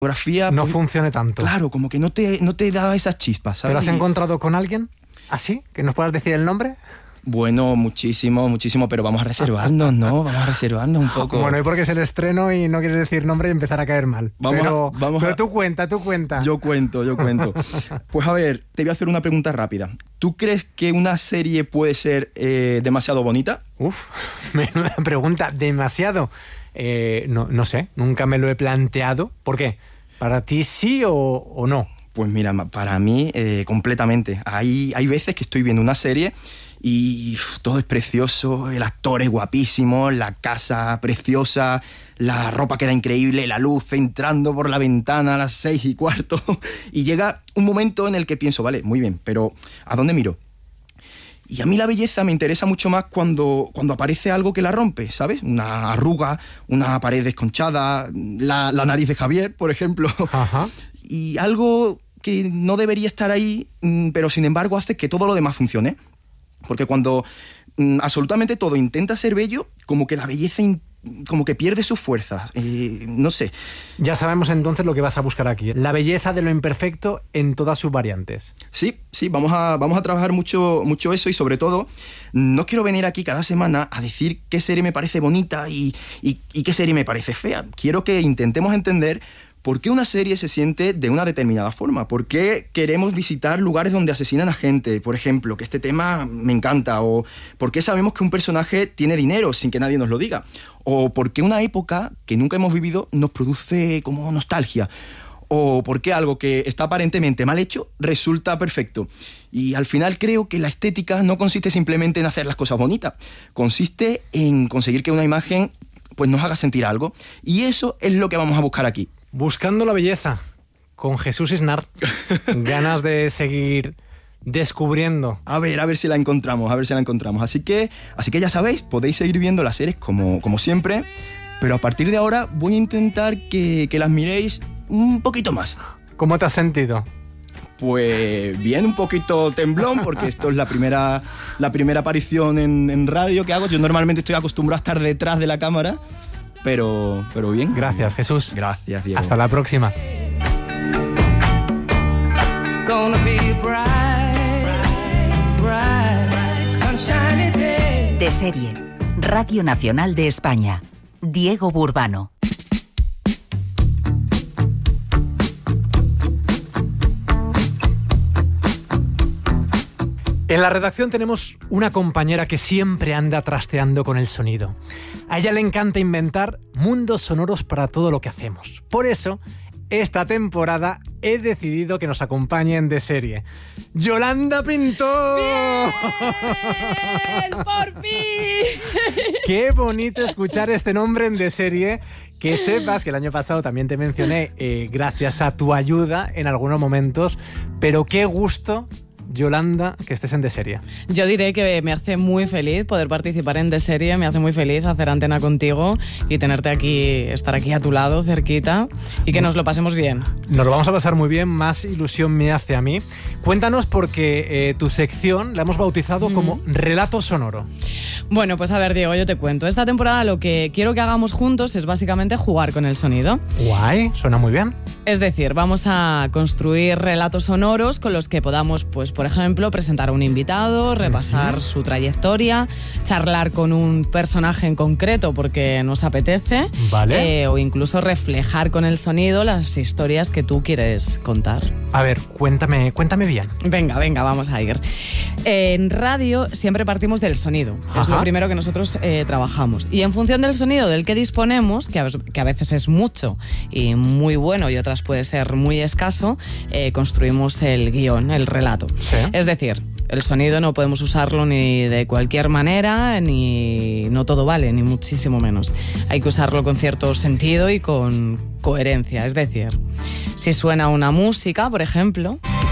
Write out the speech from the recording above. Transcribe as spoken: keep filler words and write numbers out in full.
fotografía no pues, funcione tanto. Claro, como que no te, no te da esas chispas, ¿sabes? ¿Pero has encontrado con alguien así? ¿Que nos puedas decir el nombre? Bueno, muchísimo, muchísimo, pero vamos a reservarnos, ¿no? Vamos a reservarnos un poco. Bueno, y porque es el estreno y no quieres decir nombre y empezar a caer mal. Vamos pero a, vamos pero a... tú cuenta, tú cuenta. Yo cuento, yo cuento. Pues a ver, te voy a hacer una pregunta rápida. ¿Tú crees que una serie puede ser eh, demasiado bonita? Uf, menuda pregunta, demasiado. Eh, no, no sé, nunca me lo he planteado. ¿Por qué? ¿Para ti sí o, o no? Pues mira, para mí eh, completamente. Hay, hay veces que estoy viendo una serie y uf, todo es precioso, el actor es guapísimo, la casa preciosa, la ropa queda increíble, la luz entrando por la ventana a las seis y cuarto y llega un momento en el que pienso, vale, muy bien, pero ¿a dónde miro? Y a mí la belleza me interesa mucho más cuando, cuando aparece algo que la rompe, ¿sabes? Una arruga, una pared desconchada, la, la nariz de Javier, por ejemplo. Ajá. Y algo que no debería estar ahí, pero sin embargo hace que todo lo demás funcione. Porque cuando mm, absolutamente todo intenta ser bello, como que la belleza in, como que pierde su fuerza. Eh, no sé. Ya sabemos entonces lo que vas a buscar aquí. La belleza de lo imperfecto en todas sus variantes. Sí, sí, vamos a, vamos a trabajar mucho, mucho eso y sobre todo no quiero venir aquí cada semana a decir qué serie me parece bonita y, y, y qué serie me parece fea. Quiero que intentemos entender ¿por qué una serie se siente de una determinada forma? ¿Por qué queremos visitar lugares donde asesinan a gente? Por ejemplo, que este tema me encanta. ¿O por qué sabemos que un personaje tiene dinero sin que nadie nos lo diga? ¿O por qué una época que nunca hemos vivido nos produce como nostalgia? ¿O por qué algo que está aparentemente mal hecho resulta perfecto? Y al final creo que la estética no consiste simplemente en hacer las cosas bonitas. Consiste en conseguir que una imagen pues, nos haga sentir algo. Y eso es lo que vamos a buscar aquí. Buscando la belleza, con Jesús Isnar. Ganas de seguir descubriendo. A ver, a ver si la encontramos, a ver si la encontramos. Así que, así que ya sabéis, podéis seguir viendo las series como, como siempre, pero a partir de ahora voy a intentar que, que las miréis un poquito más. ¿Cómo te has sentido? Pues bien, un poquito temblón, porque esto es la primera, la primera aparición en, en radio que hago. Yo normalmente estoy acostumbrado a estar detrás de la cámara. Pero, pero bien. Gracias, Jesús. Gracias, Diego. Hasta la próxima. De serie, Radio Nacional de España. Diego Burbano. En la redacción tenemos una compañera que siempre anda trasteando con el sonido. A ella le encanta inventar mundos sonoros para todo lo que hacemos. Por eso, esta temporada he decidido que nos acompañen de serie. ¡Yolanda Pintor! ¡Bien! ¡Por fin! Qué bonito escuchar este nombre en De Serie. Que sepas que el año pasado también te mencioné eh, gracias a tu ayuda en algunos momentos. Pero qué gusto, Yolanda, que estés en De Serie. Yo diré que me hace muy feliz poder participar en De Serie, me hace muy feliz hacer antena contigo y tenerte aquí, estar aquí a tu lado, cerquita, y que nos lo pasemos bien. Nos lo vamos a pasar muy bien, más ilusión me hace a mí. Cuéntanos, porque eh, tu sección la hemos bautizado mm. como Relato Sonoro. Bueno, pues a ver, Diego, yo te cuento. Esta temporada lo que quiero que hagamos juntos es básicamente jugar con el sonido. Guay, suena muy bien. Es decir, vamos a construir relatos sonoros con los que podamos, pues, por ejemplo, presentar a un invitado, repasar uh-huh. su trayectoria, charlar con un personaje en concreto porque nos apetece, vale. eh, o incluso reflejar con el sonido las historias que tú quieres contar. A ver, cuéntame, cuéntame bien. Venga, venga, vamos a ir. En radio siempre partimos del sonido. Ajá. Es lo primero que nosotros eh, trabajamos. Y en función del sonido del que disponemos, que a, que a veces es mucho y muy bueno y otras puede ser muy escaso, eh, construimos el guión, el relato. Sí. Es decir, el sonido no podemos usarlo ni de cualquier manera, ni no todo vale, ni muchísimo menos. Hay que usarlo con cierto sentido y con coherencia. Es decir, si suena una música, por ejemplo...